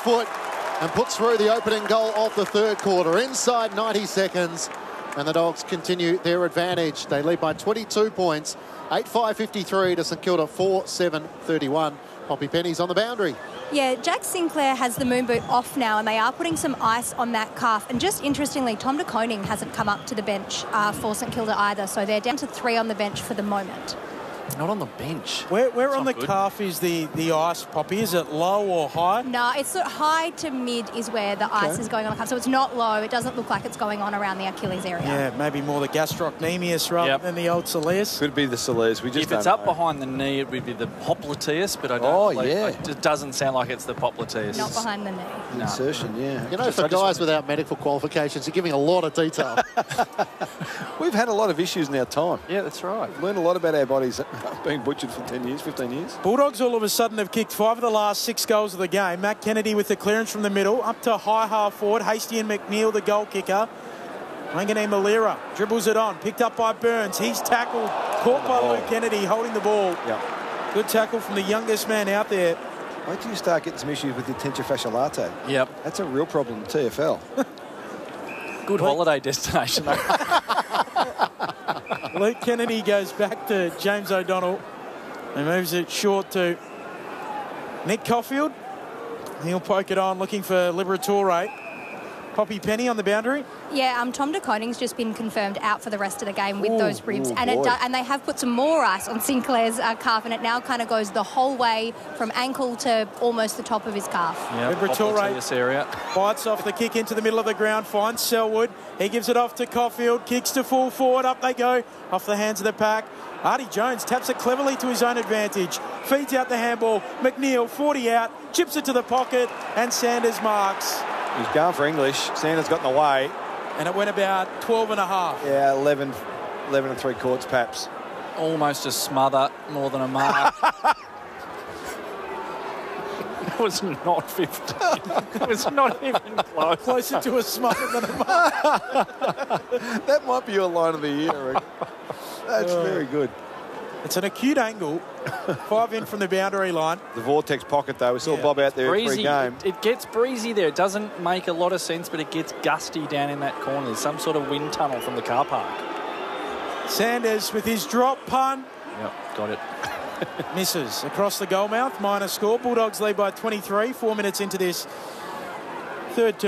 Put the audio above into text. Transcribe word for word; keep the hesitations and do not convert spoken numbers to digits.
foot and puts through the opening goal of the third quarter. Inside ninety seconds, and the Dogs continue their advantage. They lead by twenty-two points, eight five fifty-three to St Kilda, four seven thirty-one. Poppy Penny's on the boundary. Yeah, Jack Sinclair has the moon boot off now, and they are putting some ice on that calf. And just interestingly, Tom de Koning hasn't come up to the bench uh, for St Kilda either, so they're down to three on the bench for the moment. Not on the bench. Where, where That's on the not good. calf is the, the ice, Poppy? Is it low or high? No, it's sort of high to mid is where the ice is going on the calf. So it's not low. It doesn't look like it's going on around the Achilles area. Yeah, maybe more the gastrocnemius rather Yep. than the old soleus. Could be the soleus. We just If don't it's up know. behind the knee, it would be the popliteus, but I don't. Oh, like, yeah. It doesn't sound like it's the popliteus. Not behind the knee. No. Insertion, yeah. You know, Just- for I just guys wanted- without medical qualifications, you're giving a lot of detail. We've had a lot of issues in our time. Yeah, that's right. Learned a lot about our bodies being butchered for ten years, fifteen years. Bulldogs all of a sudden have kicked five of the last six goals of the game. Matt Kennedy with the clearance from the middle, up to high half forward. Hasty and McNeil, the goal kicker. Wangane Malira dribbles it on, picked up by Burns. He's tackled, caught by Luke Kennedy, holding the ball. Yeah. Good tackle from the youngest man out there. Wait till you start getting some issues with your tension fascia latte. Yep. That's a real problem in T F L. Good holiday destination. Luke Kennedy goes back to James O'Donnell and moves it short to Nick Caulfield. He'll poke it on, looking for Liberatore. Poppy Penny on the boundary. Yeah, um, Tom de Koning's just been confirmed out for the rest of the game with Ooh, those ribs. ooh, and it boy. do, and they have put some more ice on Sinclair's uh, calf, and it now kind of goes the whole way from ankle to almost the top of his calf. Yep. Liberatore. Popliteus area. Bites off the kick into the middle of the ground, finds Selwood. He gives it off to Caulfield, kicks to full forward, up they go, off the hands of the pack. Artie Jones taps it cleverly to his own advantage, feeds out the handball. McNeil, forty out, chips it to the pocket, and Sanders marks. He's going for English. Sanders got in the way. And it went about twelve and a half. Yeah, eleven, eleven and three quarters, perhaps. Almost a smother, more than a mark. It was not fifteen. It was not even close. Closer to a smother than a mark. That might be your line of the year, I reckon. That's very good. It's an acute angle. Five in from the boundary line. The vortex pocket, though. We saw Yeah. Bob out there Breezy. pre-game. It, it gets breezy there. It doesn't make a lot of sense, but it gets gusty down in that corner. There's some sort of wind tunnel from the car park. Sanders with his drop pun. Yep, got it. Misses across the goal mouth. Minor score. Bulldogs lead by twenty-three. Four minutes into this third term.